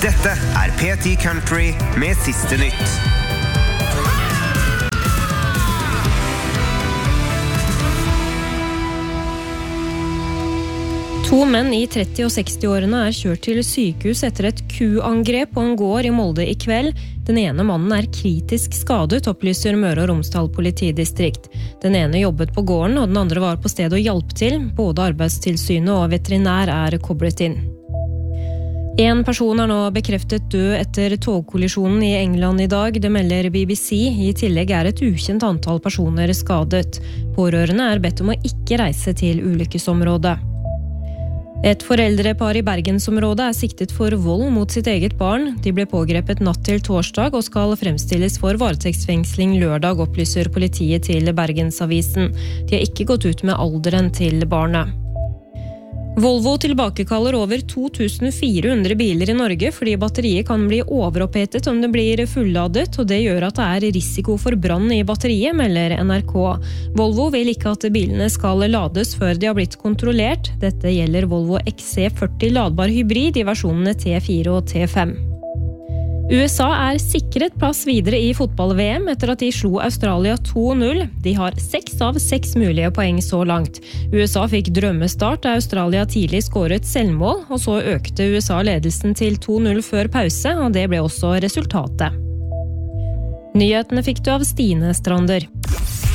Dette P10 Country med siste nytt. To menn i 30- og 60-årene kjørt til sykehus etter et kuangrep på en gård i Molde i kveld. Den ene mannen kritisk skadet, opplyser Møre og Romsdal politidistrikt. Den ene jobbet på gården, og den andre var på stedet og hjalp til. Både Arbeidstilsynet og veterinær koblet inn. En person nå bekreftet død etter togkollisjonen i England i dag, det melder BBC. I tillegg et ukjent antall personer skadet. Pårørende bedt om å ikke reise til ulykkesområdet. Et foreldrepar i Bergensområdet siktet for vold mot sitt eget barn. De ble pågrepet natt til torsdag og skal fremstilles for varetektsfengsling lørdag, opplyser politiet til Bergensavisen. De har ikke gått ut med alderen til barnet. Volvo tilbakekaller over 2400 biler i Norge fordi batteriet kan bli overopphetet om det blir fulladet, og det gjør at det risiko for brann i batteriet, melder NRK. Volvo vil ikke at bilene skal lades før de har blitt kontrollert. Dette gjelder Volvo XC40 ladbar hybrid i versjonene T4 og T5. USA sikret plass videre i fotball-VM etter at de slo Australia 2-0. De har 6 av 6 mulige poeng så langt. USA fikk drømmestart da Australia tidlig skåret selvmål, og så økte USA ledelsen til 2-0 før pause, og det ble også resultatet. Nyhetene fikk du av Stine Strander.